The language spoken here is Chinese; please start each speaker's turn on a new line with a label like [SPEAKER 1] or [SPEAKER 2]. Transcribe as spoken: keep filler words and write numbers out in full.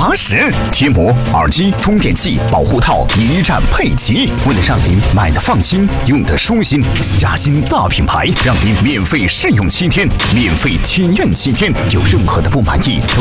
[SPEAKER 1] 八十。贴膜、耳机、充电器、保护套一站配齐，为了让您买的放心，用的舒心，下新大品牌，让您免费试用七天，免费体验七天，有任何的不满意都